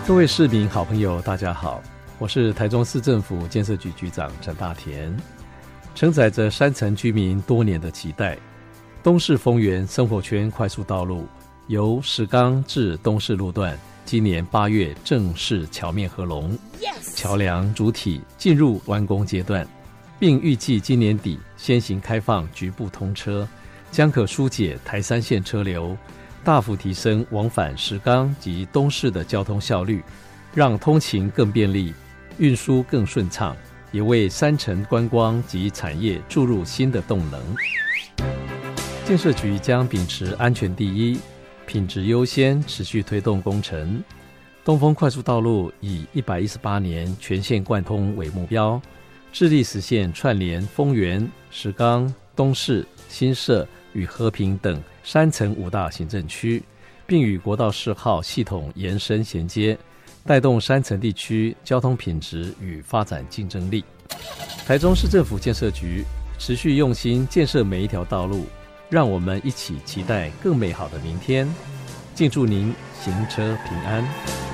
各位市民好朋友大家好，我是台中市政府建设局局长陈大田。承载着山城居民多年的期待，东势丰原生活圈快速道路由石冈至东势路段今年8月正式桥面合龙，桥梁主体进入完工阶段，并预计今年底先行开放局部通车，将可疏解台三线车流，大幅提升往返石冈及东势的交通效率，让通勤更便利，运输更顺畅，也为山城观光及产业注入新的动能。建设局将秉持安全第一、品质优先，持续推动工程。东丰快速道路以118年全线贯通为目标，致力实现串联丰原、石冈、东势、新社与和平等山城5大行政区，并与国道10号系统延伸衔接，带动山城地区交通品质与发展竞争力。台中市政府建设局持续用心建设每一条道路，让我们一起期待更美好的明天。敬祝您行车平安。